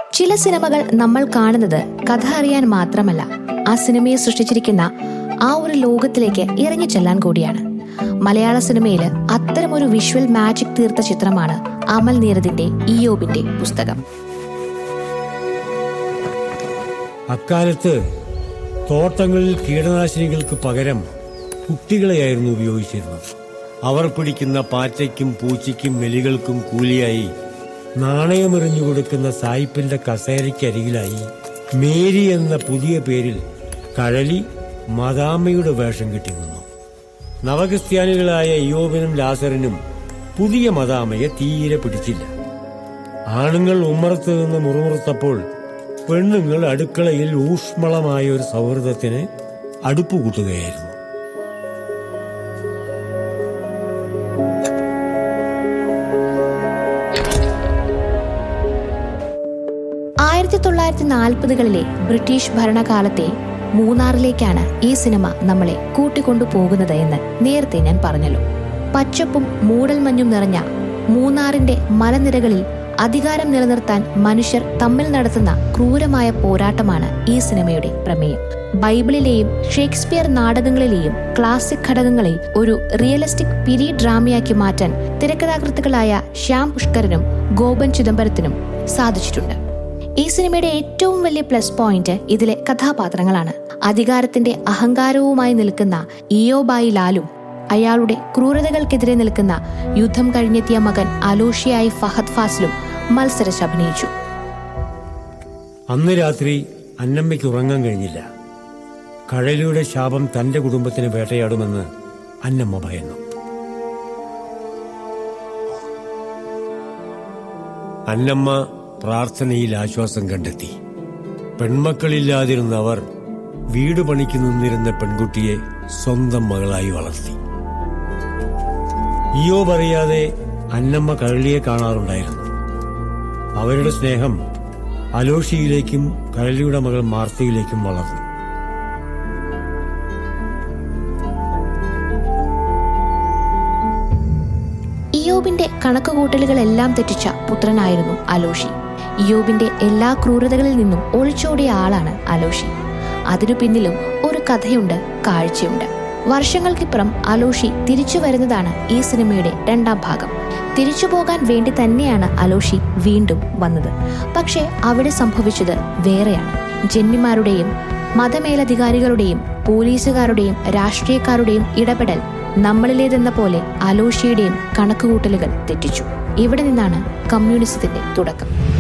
ചില സിനിമകൾ നമ്മൾ കാണുന്നത് കഥ അറിയാൻ മാത്രമല്ല, ആ സിനിമയെ സൃഷ്ടിച്ചിരിക്കുന്ന ആ ഒരു ലോകത്തിലേക്ക് ഇറങ്ങിച്ചെല്ലാൻ കൂടിയാണ്. മലയാള സിനിമയിൽ അത്തരമൊരു വിഷ്വൽ മാജിക് തീർത്ത ചിത്രമാണ് അമൽ നീരദിന്റെ ഇയ്യോബിന്റെ പുസ്തകം. അക്കാലത്ത് തോട്ടങ്ങളിൽ കീടനാശിനികൾക്ക് പകരം കുട്ടികളെയായിരുന്നു ഉപയോഗിച്ചിരുന്നത്. അവർ പിടിക്കുന്ന പാറ്റയ്ക്കും പൂച്ചയ്ക്കും എലികൾക്കും കൂലിയായി നാണയമെറിഞ്ഞു കൊടുക്കുന്ന സായിപ്പിന്റെ കസേരയ്ക്കരികിലായി മേരി എന്ന പുതിയ പേരിൽ കഴലി മദാമ്മയുടെ വേഷം കെട്ടി നിന്നു. നവക്രിസ്ത്യാനികളായ ഇയ്യോബിനും ലാസറിനും പുതിയ മദാമ്മയെ തീരെ പിടിച്ചില്ല. ആണുങ്ങൾ ഉമ്മറത്ത് നിന്ന് മുറുമുറുത്തപ്പോൾ പെണ്ണുങ്ങൾ അടുക്കളയിൽ ഊഷ്മളമായ ഒരു സൗഹൃദത്തിന് അടുപ്പുകൂട്ടുകയായിരുന്നു. 1940കളിലെ ബ്രിട്ടീഷ് ഭരണകാലത്തെ മൂന്നാറിലേക്കാണ് ഈ സിനിമ നമ്മളെ കൂട്ടിക്കൊണ്ടു പോകുന്നത് എന്ന് നേരത്തെ ഞാൻ പറഞ്ഞല്ലോ. പച്ചപ്പും മൂടൽമഞ്ഞും നിറഞ്ഞ മൂന്നാറിന്റെ മലനിരകളിൽ അധികാരം നിലനിർത്താൻ മനുഷ്യർ തമ്മിൽ നടത്തുന്ന ക്രൂരമായ പോരാട്ടമാണ് ഈ സിനിമയുടെ പ്രമേയം. ബൈബിളിലെയും ഷേക്സ്പിയർ നാടകങ്ങളിലെയും ക്ലാസിക് ഘടകങ്ങളെ ഒരു റിയലിസ്റ്റിക് പീരീഡ് ഡ്രാമയാക്കി മാറ്റാൻ തിരക്കഥാകൃത്തുക്കളായ ശ്യാം പുഷ്കരനും ഗോപൻ ചിദംബരത്തിനും സാധിച്ചിട്ടുണ്ട്. ഈ സിനിമയുടെ ഏറ്റവും വലിയ പ്ലസ് പോയിന്റ് ഇതിലെ കഥാപാത്രങ്ങളാണ്. അധികാരത്തിന്റെ അഹങ്കാരവുമായി നിൽക്കുന്ന ഇയ്യോബായി ലാലും അയാളുടെ ക്രൂരതകൾക്കെതിരെ നിൽക്കുന്ന യുദ്ധം കഴിഞ്ഞെത്തിയ മകൻ അലോഷിയായി ഫഹദ് ഫാസിലും മത്സരിച്ച് അഭിനയിച്ചു. അന്ന് രാത്രി അന്നമ്മയ്ക്ക് ഉറങ്ങാൻ കഴിഞ്ഞില്ല. കഴലിയുടെ ശാപം തന്റെ കുടുംബത്തിന് വേട്ടയാടുമെന്ന് അന്നമ്മ ഭയന്നു. അന്നമ്മ പ്രാർത്ഥനയിൽ ആശ്വാസം കണ്ടെത്തി. പെൺമക്കളില്ലാതിരുന്ന അവർ വീട് പണിക്ക് നിന്നിരുന്ന പെൺകുട്ടിയെ സ്വന്തം മകളായി വളർത്തി. ഇയ്യോബ് അറിയാതെ അന്നമ്മ കഴലിയെ കാണാറുണ്ടായിരുന്നു. അവരുടെ സ്നേഹം അലോഷിയിലേക്കും കഴലിയുടെ മകൾ മാർത്തയിലേക്കും വളർന്നു. ഇയ്യോബിന്റെ കണക്കുകൂട്ടലുകളെല്ലാം തെറ്റിച്ച പുത്രനായിരുന്നു അലോഷി. ഇയ്യോബിന്റെ എല്ലാ ക്രൂരതകളിൽ നിന്നും ഒളിച്ചോടിയ ആളാണ് അലോഷി. അതിനു പിന്നിലും ഒരു കഥയുണ്ട്, കാഴ്ചയുണ്ട്. വർഷങ്ങൾക്കിപ്പുറം അലോഷി തിരിച്ചു വരുന്നതാണ് ഈ സിനിമയുടെ രണ്ടാം ഭാഗം. തിരിച്ചു പോകാൻ വേണ്ടി തന്നെയാണ് അലോഷി വീണ്ടും വന്നത്. പക്ഷേ അവിടെ സംഭവിച്ചത് വേറെയാണ്. ജന്മിമാരുടെയും മതമേലധികാരികളുടെയും പോലീസുകാരുടെയും രാഷ്ട്രീയക്കാരുടെയും ഇടപെടൽ നമ്മളിലേതെന്ന പോലെ അലോഷിയുടെയും കണക്കുകൂട്ടലുകൾ തെറ്റിച്ചു. ഇവിടെ നിന്നാണ് കമ്മ്യൂണിസത്തിന്റെ തുടക്കം.